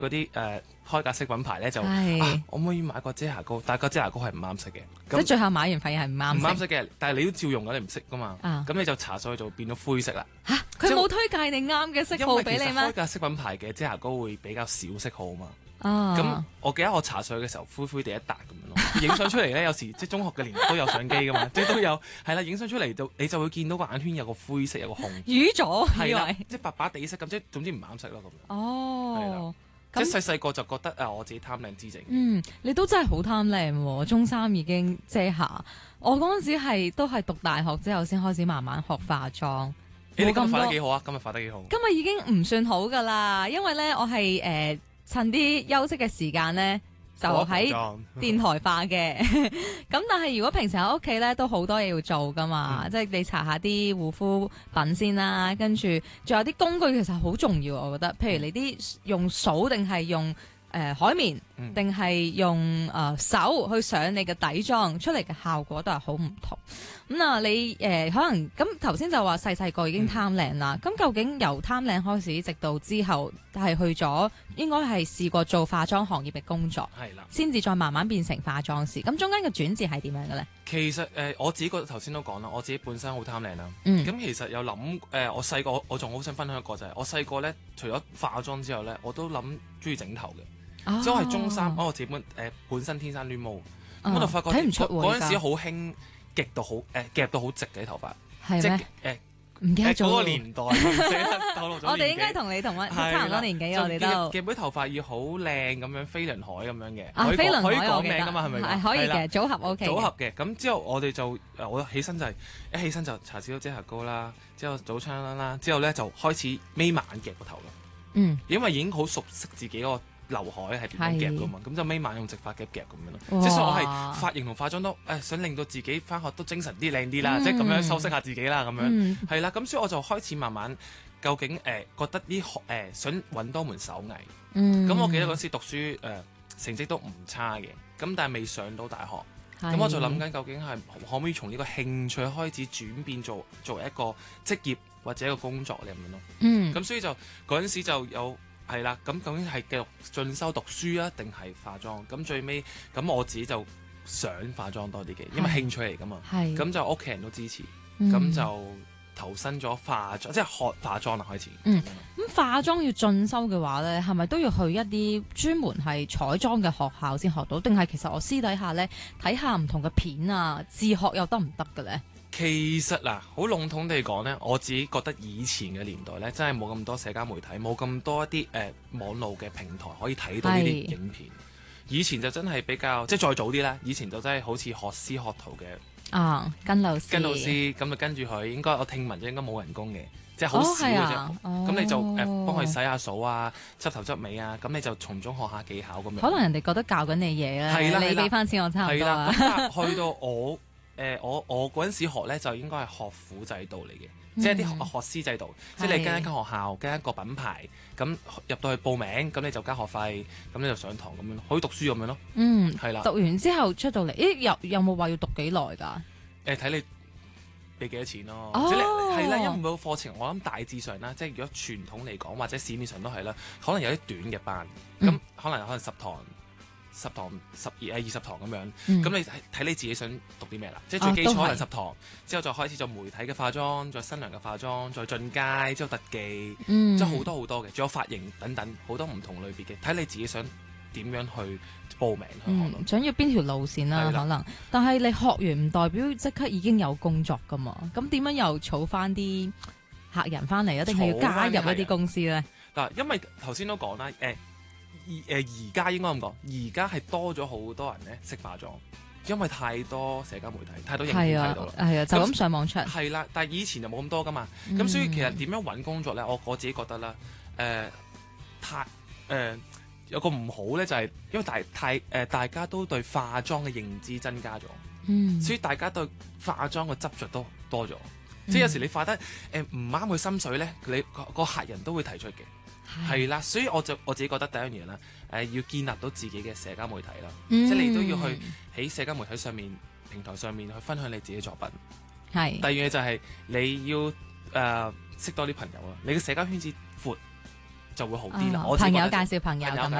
嗰啲開架式品牌咧就我可唔可以買個遮瑕膏？但係個遮瑕膏係唔啱色嘅， 即係最後買完發現係唔啱色嘅，但係你都照用㗎，你唔識㗎嘛。咁你就搽上去就變咗灰色啦。 嚇！佢冇推介你啱嘅色號俾你咩？ 因為其實開架式品牌嘅遮瑕膏會比較少色號嘛。 咁我記得我搽上去嘅時候灰灰地一笪咁樣咯。影相出嚟咧，有時即係中學嘅年代都有相機㗎嘛，即係都有係啦。影相出嚟你就會見到個眼圈有個灰色有個紅瘀咗， 係啦，即係白白地色咁，即係總之唔啱色咯咁樣。係啦。即係細個就覺得我自己貪靚之整。 你都真係好貪靚喎！中三已經遮瑕，我嗰陣時都係讀大學之後先開始慢慢學化妝。 你今日化得幾好啊？今日化得幾好？ 今日已經唔算好㗎啦，因為咧我係趁啲休息嘅時間咧，就喺電台化嘅。咁但係如果平時喺屋企咧，都好多嘢要做噶嘛，即係你搽下啲護膚品先啦，跟住仲有啲工具其實好重要，我覺得。譬如你啲用掃定係用海綿，定係用手去上你嘅底妝，出嚟嘅效果都係好唔同。咁你可能咁頭先就話細個已經貪靚啦。咁究竟由貪靚開始，直到之後係去咗，應該係試過做化妝行業嘅工作， 係啦，先至再慢慢變成化妝師。咁中間嘅轉折係點樣嘅咧？ 其實我自己覺得頭先都講啦，我自己本身好貪靚啦。咁其實有諗我細個我仲好想分享一個就係我細個咧，除咗化妝之後咧，我都諗中意整頭嘅。即係我係中三，我自己本身天生亂毛，我就發覺睇唔出嗰陣時好興夾到好直嘅頭髮， 係咩？唔記得咗嗰個年代，唔記得透露咗。 我哋應該同你差唔多年紀，我哋都夾啲頭髮要好靚咁樣，飛輪海咁樣嘅。 飛輪海可以講名㗎嘛？係咪？ 係可以嘅，組合 OK。 組合嘅，咁之後我哋就我起身就係一起身就搽少遮瑕膏啦，之後早餐啦，之後咧就開始眯埋眼夾個頭咯。因為已經好熟悉自己個劉海係點樣夾噶嘛，咁就眯晚用直髮夾咁樣咯。即係我係髮型同化妝都想令到自己翻學都精神啲靚啲啦，即係咁樣修飾下自己啦咁樣。係啦，咁所以我就開始慢慢究竟覺得呢想揾多門手藝。咁我記得嗰時讀書成績都唔差嘅，咁但係未上到大學，咁我就諗緊究竟係可唔可以從呢個興趣開始轉變作為一個職業或者一個工作咁樣咯。咁所以就嗰陣時就有。係啦，咁究竟係繼續進修讀書啊，定係化妝？咁最尾咁我自己就想化妝多啲嘅，因為興趣嚟噶嘛。咁就屋企人都支持，咁就投身咗化妝，即係學化妝啦開始。 咁化妝要進修嘅話咧，係咪都要去一啲專門係彩妝嘅學校先學到？定係其實我私底下咧睇下唔同嘅片啊，自學又得唔得嘅咧？ 其實嗱，好籠統地講咧，我自己覺得以前嘅年代咧，真係冇咁多社交媒體，冇咁多一啲網路嘅平台可以睇到呢啲影片。以前就真係比較即係再早啲啦，以前就真係好似學師學徒嘅跟老師咁就跟住佢，應該我聽聞應該冇人工嘅，即係好少嘅啫。咁你就幫佢洗下掃啊，執頭執尾啊，咁你就從中學下技巧咁樣。 可能人哋覺得教緊你嘢咧，你俾翻錢我差唔多啦。 去到我嗰陣時學咧，就應該係學府制度嚟嘅，即係啲學師制度，即係你跟一間學校，跟一個品牌，咁入到去報名，咁你就交學費，咁你就上堂咁樣，可以讀書咁樣咯。係啦。 讀完之後出到嚟，有冇話要讀幾耐㗎？ 睇你俾幾多錢咯。係啦，因為每個課程我諗大致上啦，即係如果傳統嚟講或者市面上都係啦，可能有啲短嘅班，咁可能10堂。10堂、20堂咁樣，咁你睇你自己想讀啲咩啦？即係最基礎可能10堂，之後就開始做媒體嘅化妝，再新娘嘅化妝，再進階，之後特技，即係好多好多嘅，仲有髮型等等，好多唔同類別嘅，睇你自己想點樣去報名去學咯。 想要邊條路線啦，可能，但係你學完唔代表即刻已經有工作噶嘛？咁點樣又儲翻啲客人翻嚟，一定係要加入一啲公司咧？ 嗱，因為頭先都講啦，而家應該咁講，而家係多咗好多人咧識化妝，因為太多社交媒體，太多影片睇到啦。 係啊，就咁上網出。 係啦，但係以前就冇咁多噶嘛。咁所以其實點樣揾工作咧？我自己覺得啦，有個唔好咧，就係因為大家都對化妝嘅認知增加咗，所以大家對化妝嘅執着都多咗。即係有時你化得唔啱佢心水咧，你個客人都會提出嘅。係啦，所以我自己覺得第一樣嘢啦，要建立到自己嘅社交媒體啦，即係你都要去喺社交媒體上面平台上面去分享你自己作品。 係。 第二樣嘢就係你要識多啲朋友啦，你嘅社交圈子闊就會好啲啦。 朋友介紹朋友咁